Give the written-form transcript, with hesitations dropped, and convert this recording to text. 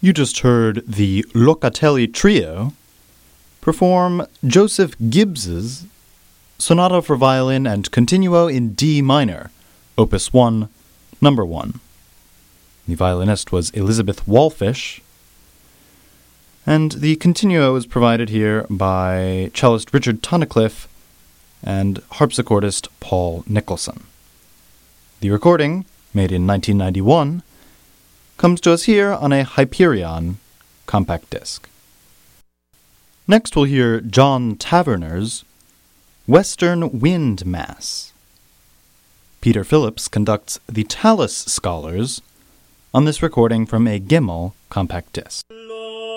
You just heard the Locatelli Trio perform Joseph Gibbs's Sonata for Violin and Continuo in D minor, Opus 1, Number 1. The violinist was Elizabeth Walfish, and the continuo was provided here by cellist Richard Tunnicliffe and harpsichordist Paul Nicholson. The recording, made in 1991, comes to us here on a Hyperion compact disc. Next we'll hear John Taverner's Western Wind Mass. Peter Phillips conducts the Tallis Scholars on this recording from a Gimel compact disc.